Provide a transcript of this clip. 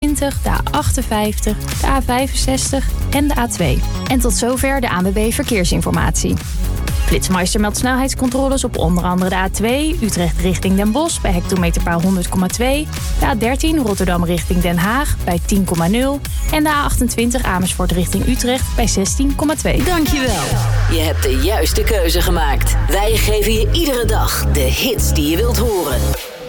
A20, de A58, de A65 en de A2. En tot zover de ANWB Verkeersinformatie. Flitsmeister meldt snelheidscontroles op onder andere de A2 Utrecht richting Den Bosch bij hectometerpaal 100,2, de A13 Rotterdam richting Den Haag bij 10,0 en de A28 Amersfoort richting Utrecht bij 16,2. Dankjewel. Je hebt de juiste keuze gemaakt. Wij geven je iedere dag de hits die je wilt horen.